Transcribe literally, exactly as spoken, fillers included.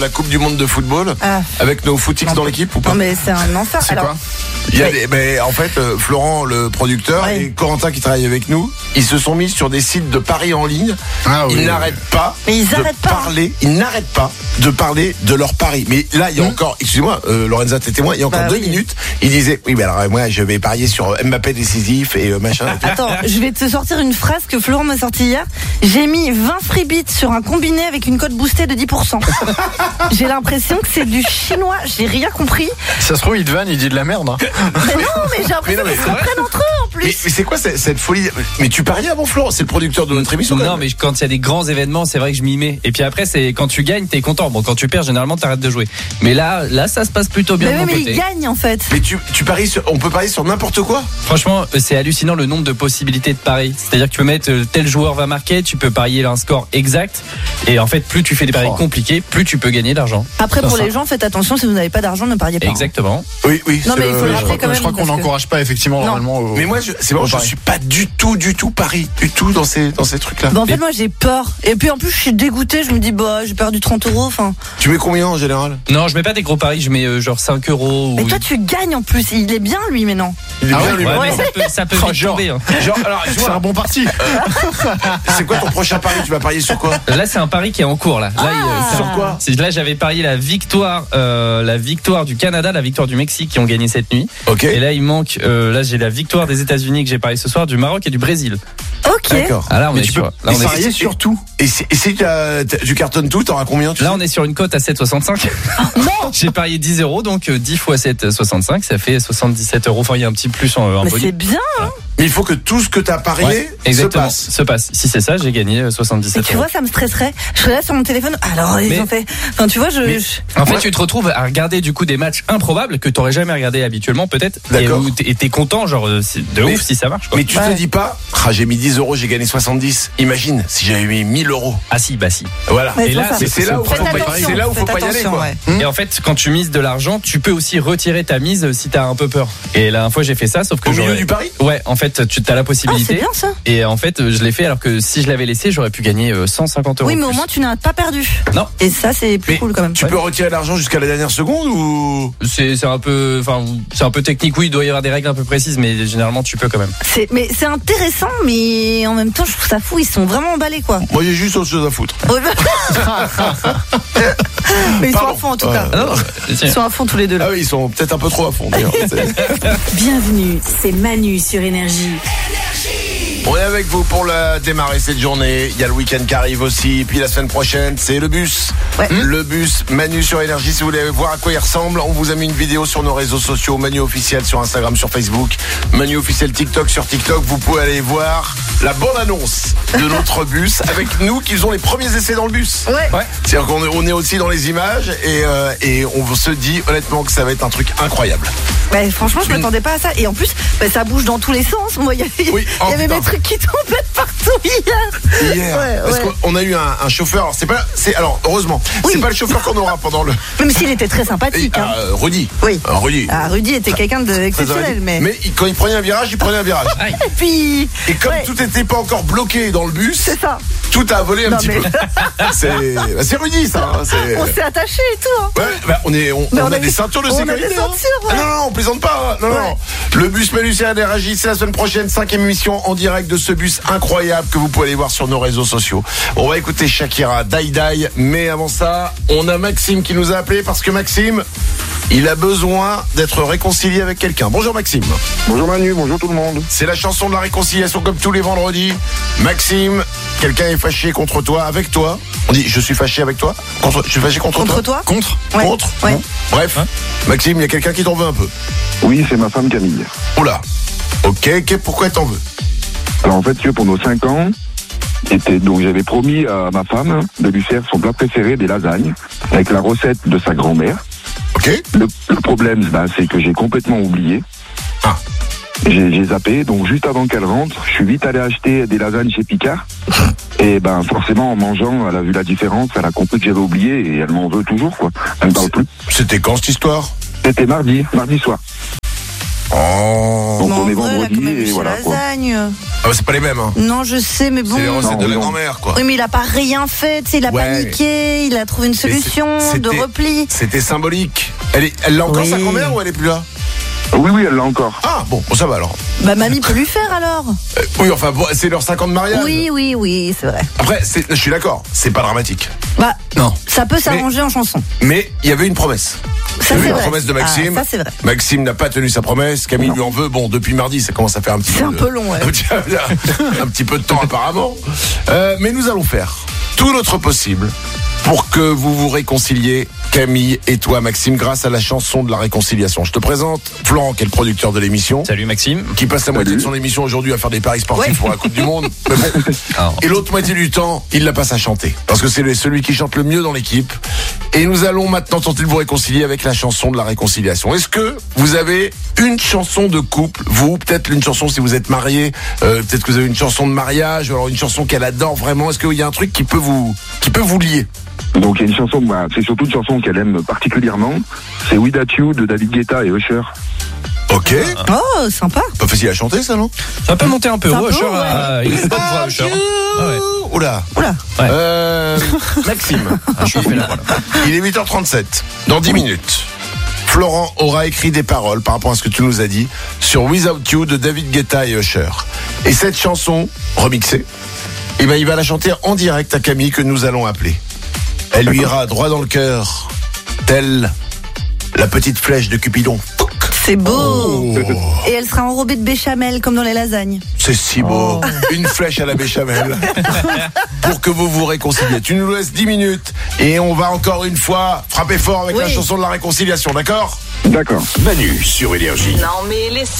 La Coupe du Monde de football Ah. avec nos footix dans l'équipe ou pas? Non mais c'est un enfer. C'est Alors, quoi? Il y a Oui. des, mais en fait, euh, Florent, le producteur, Oui. et Corentin qui travaille avec nous, ils se sont mis sur des sites de paris en ligne. Ah oui. Ils n'arrêtent pas Mais ils de arrêtent pas, hein. parler. Ils n'arrêtent pas de parler de leurs paris. Mais là, il y a Mmh. encore, excusez-moi, euh, Lorenza, t'es témoin. Il y a encore Bah deux oui. minutes. Il disait, oui, mais alors euh, moi, je vais parier sur Mbappé décisif et euh, machin. et tout. Attends, je vais te sortir une phrase que Florent m'a sortie hier. J'ai mis vingt free bits sur un combiné avec une cote boostée de dix pour cent. J'ai l'impression que c'est du chinois. J'ai rien compris. Ça se trouve, il te vanne, il dit de la merde. Hein. Mais non, mais j'ai l'impression Mais non, mais qu'ils se c'est vrai. comprennent entre eux en Mais, plus. mais c'est quoi cette, cette folie? Mais tu pariais avant, Florent? C'est le producteur de notre émission. quand Non, même. mais quand il y a des grands événements, c'est vrai que je m'y mets. Et puis après, c'est quand tu gagnes, t'es content. Bon, quand tu perds, généralement, t'arrêtes de jouer. Mais là, là, ça se passe plutôt bien Mais de oui, mon mais côté. ils gagnent en fait. Mais tu, tu paries sur, on peut parier sur n'importe quoi? Franchement, c'est hallucinant le nombre de possibilités de paris. C'est-à-dire que tu peux mettre euh, tel joueur va marquer, tu peux parier un score exact. Et en fait, plus tu fais des paris Oh. compliqués, plus tu peux gagner d'argent. Après, pour Ça. les gens, faites attention, si vous n'avez pas d'argent, ne pariez pas. Exactement. Oui, oui. Non, c'est mais il faut le Je rappeler crois, quand même, je crois qu'on parce que- n'encourage pas effectivement Non. normalement. Au... Mais moi, je, c'est bon, au je pari. suis pas du tout, du tout pari, du tout dans ces, dans ces trucs-là. Bah, en fait, moi, j'ai peur. Et puis, en plus, je suis dégoûtée. Je me dis, bah, j'ai perdu trente euros. Enfin. Tu mets combien en général? Non, je mets pas des gros paris, je mets euh, genre cinq euros. Mais ou- toi, tu gagnes en plus. Il est bien, lui, mais non. Il est Ah bien, ouais, lui. Ouais, Ouais. mais ça peut, ça peut Oh, vite genre. tomber. hein. Genre, alors, tu C'est un vois, bon parti. c'est quoi ton prochain pari? Tu vas parier sur quoi? Là, c'est un pari qui est en cours là. Là, il- Ah. c'est- Sur quoi? c'est- là, j'avais parié la victoire, euh, la victoire du Canada, la victoire du Mexique qui ont gagné cette nuit. Ok. Et là, il manque. euh, là, j'ai la victoire des États-Unis que j'ai parié ce soir, du Maroc et du Brésil. Ok. D'accord. Ah là, on Mais est tu sur. peux Là, on est, parier sur tout. Et si, et si t'as- t'as- tu cartonnes tout, t'auras combien? Tu là, sais on est sur une cote à sept virgule soixante-cinq. J'ai parié dix euros, donc euh, dix fois sept virgule soixante-cinq, ça fait soixante-dix-sept euros. Enfin, il y a un petit plus en un Mais bonus. c'est bien. Mais il faut que tout ce que t'as parié Ouais, se exactement. passe. Se passe. Si c'est ça, j'ai gagné euh, Mais soixante-dix-sept tu euros. vois, ça me stresserait. Je serais là sur mon téléphone. Alors, ils Mais- ont fait. Enfin, tu vois, je. Mais- je- En fait, Ouais. tu te retrouves à regarder du coup des matchs improbables que t'aurais jamais regardé habituellement, peut-être. Et D'accord. où t'es et t'es content, genre euh, c'est de Mais- ouf si ça marche. Quoi. Mais tu Ouais. te dis pas, ah, j'ai mis dix euros, j'ai gagné soixante-dix. Imagine si j'avais mis mille euros. Ah si, bah si. Voilà. Ouais, Et c'est là, ça. Mais c'est là où faut Faites pas, attention, c'est là où faut faites pas y aller, attention, quoi. ouais. Et en fait, quand tu mises de l'argent, tu peux aussi retirer ta mise euh, si t'as un peu peur. Et la dernière fois, j'ai fait ça, sauf que Au milieu j'aurais- du pari? Ouais, en fait, tu as la Ah, c'est possibilité. bien ça. Et en fait, je l'ai fait alors que si je l'avais laissé, j'aurais pu gagner euh, cent cinquante euros. Oui, mais de au plus. moins, tu n'as pas perdu. Non. Et ça, c'est plus Mais cool quand même. Tu peux retirer l'argent jusqu'à la dernière seconde ou? C'est c'est un peu, enfin, c'est un peu technique. Oui, il doit y avoir des règles un peu précises, mais généralement, tu peux quand même. C'est, mais c'est intéressant, mais en même temps, je trouve ça fou. Ils sont vraiment emballés, quoi. Moi, j'ai juste autre chose à foutre. Ouais, bah- mais ils sont Pardon. à fond en tout Ouais. cas. Ah non, Ils sont à fond tous les deux là. Ah oui, ils sont peut-être un peu trop à fond, d'ailleurs. C'est- Bienvenue, c'est Manu sur Énergie. On est avec vous pour la démarrer cette journée. Il y a le week-end qui arrive aussi. Et puis la semaine prochaine, c'est le bus. Ouais. Le bus Manu sur Énergie. Si vous voulez voir à quoi il ressemble, on vous a mis une vidéo sur nos réseaux sociaux. Manu officiel sur Instagram, sur Facebook. Manu officiel TikTok sur TikTok. Vous pouvez aller voir la bonne annonce de notre bus avec nous qui faisons les premiers essais dans le bus. Ouais. Ouais. C'est-à-dire qu'on est, on est aussi dans les images et, euh, et on se dit honnêtement que ça va être un truc incroyable. Bah, franchement, je m'attendais pas à ça. Et en plus, bah, ça bouge dans tous les sens. Moi, il y, avait- Oui, oh, il y avait putain. des trucs qui tombaient partout hier. Hier, Ouais, parce ouais. qu'on a eu un, un chauffeur. Alors, c'est pas, c'est alors heureusement, Oui. c'est pas le chauffeur qu'on aura pendant le. Même s'il était très Et, sympathique. Hein. euh, Rudy. Oui. Euh, Rudy. Ah, Rudy était quelqu'un d'exceptionnel, mais... Mais il- quand il prenait un virage, il prenait un virage. Aïe. Et puis... Et comme ouais, tout n'était pas encore bloqué dans le bus, c'est ça. tout a volé un Non, petit mais- peu. C'est, bah, c'est Rudy, ça. hein, c'est- On s'est attachés et tout. Hein. Ouais, bah, on est, on, Mais on on a a des des- ceintures de on a sécurité. des hein. ceintures, ouais. Ah non, non, on plaisante pas. hein. Non, Ouais. non. Le bus Manu sur Énergie, c'est la semaine prochaine, cinquième émission en direct de ce bus incroyable que vous pouvez aller voir sur nos réseaux sociaux. On va écouter Shakira, Die Die, mais avant ça, on a Maxime qui nous a appelé parce que Maxime, il a besoin d'être réconcilié avec quelqu'un. Bonjour Maxime. Bonjour Manu, bonjour tout le monde. C'est la chanson de la réconciliation comme tous les vendredis. Maxime, quelqu'un est fâché contre toi, avec toi. On dit je suis fâché avec toi. Contre, je suis fâché contre, Contre toi Contre. Ouais. Contre. Ouais. Bref, Maxime, il y a quelqu'un qui t'en veut un peu. Oui, c'est ma femme Camille. Oula. Ok, ok, pourquoi t'en veux? Alors en fait, tu vois, pour nos cinq ans, était, donc j'avais promis à ma femme de lui faire son plat préféré, des lasagnes, avec la recette de sa grand-mère. Ok. Le, le problème, ben, c'est que j'ai complètement oublié. Ah. J'ai, j'ai zappé, donc juste avant qu'elle rentre, je suis vite allé acheter des lasagnes chez Picard. Et ben forcément, en mangeant, elle a vu la différence, elle a compris que j'avais oublié et elle m'en veut toujours, quoi. Elle me parle plus. C'était quand cette histoire? C'était mardi, mardi soir. Oh. Donc Mais on en est vrai, elle a vendredi quand même eu et ses voilà quoi. lasagnes. Ah, bah, c'est pas les mêmes, hein. Non, je sais, mais bon. C'est les recettes Non, de la non. grand-mère, quoi. Oui, mais il a pas rien fait, tu sais, il a Ouais. paniqué, il a trouvé une solution c'est- de c'était- repli. C'était symbolique. Elle est, elle l'a encore, Oui. sa grand-mère, ou elle est plus là? Oui, oui, elle l'a encore. Ah, bon, bon, ça va alors. Bah, mamie peut lui faire alors. Euh, oui, enfin, bon, c'est leur cinq ans de mariage. Oui, oui, oui, c'est vrai. Après, c'est- je suis d'accord, c'est pas dramatique. Bah, Non. ça peut s'arranger en chanson. Mais il y avait une promesse. Ça, Il y avait c'est une vrai. promesse de Maxime. Ah, ça, c'est vrai. Maxime n'a pas tenu sa promesse. Camille lui en veut. Bon, depuis mardi, ça commence à faire un petit C'est peu. un de- peu long, ouais. un petit peu de temps apparemment. Euh, mais nous allons faire tout notre possible pour que vous vous réconciliez, Camille et toi, Maxime, grâce à la chanson de la réconciliation. Je te présente Florent, qui est le producteur de l'émission, Salut Maxime. qui passe la moitié de Salut. son émission aujourd'hui à faire des paris sportifs Ouais. pour la Coupe du Monde. Mais bon. Alors, Et l'autre moitié du temps, il la passe à chanter. Parce que c'est le- celui qui chante le mieux dans l'équipe. Et nous allons maintenant tenter de vous réconcilier avec la chanson de la réconciliation. Est-ce que vous avez une chanson de couple, vous, peut-être une chanson si vous êtes marié, euh, peut-être que vous avez une chanson de mariage, ou alors une chanson qu'elle adore vraiment. Est-ce qu'il y a un truc qui peut vous, qui peut vous lier? Donc il y a une chanson, bah, c'est surtout une chanson qu'elle aime particulièrement. C'est We That You de David Guetta et Usher. Ok. Oh, sympa. Pas facile à chanter ça, non? ça peut monter un peu. Ça Oh, peut, Usher, ouais. euh, il est bonne voix, Usher. Ah ouais. Oula. Oula. Ouais. Euh, Maxime. Ah, je fais la voix, là. Il est huit heures trente-sept. Dans dix minutes, Florent aura écrit des paroles par rapport à ce que tu nous as dit sur Without You de David Guetta et Usher. Et cette chanson, remixée, eh ben, il va la chanter en direct à Camille que nous allons appeler. Elle lui ira droit dans le cœur, telle la petite flèche de Cupidon. Pouc. C'est beau. Oh, Et elle sera enrobée de béchamel comme dans les lasagnes. c'est si beau. Une flèche à la béchamel. Pour que vous vous réconciliez. Tu nous laisses dix minutes et on va encore une fois frapper fort avec Oui. la chanson de la réconciliation, d'accord? D'accord. Manu sur Énergie. Non mais laisse